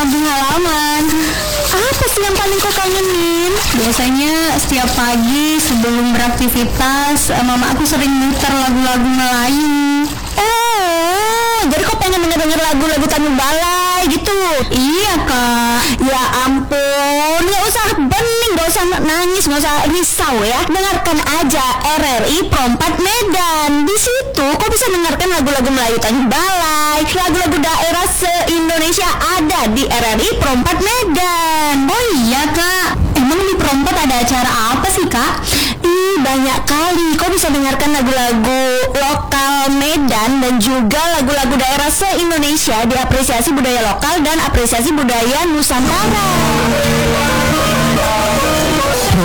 Di halaman. Apa sih yang paling kau kangenin? Biasanya setiap pagi sebelum beraktivitas, mama aku sering muter lagu-lagu Melayu. Jadi kau pengen denger lagu-lagu Tanjung Balai gitu? Iya kak. Ya ampun, gak usah bening, gak usah nangis, gak usah risau ya. Dengarkan aja RRI Pro 4 Medan. Di situ kau bisa dengarkan lagu-lagu Melayu Tanjung Balai, lagu-lagu daerah se-Indonesia ada di RRI Pro 4 Medan. Oh iya kak. Emang di Pro 4 ada acara apa sih kak? Banyak kali. Kau bisa dengarkan lagu-lagu lokal Medan dan juga lagu-lagu daerah se-Indonesia, diapresiasi budaya lokal dan apresiasi budaya Nusantara.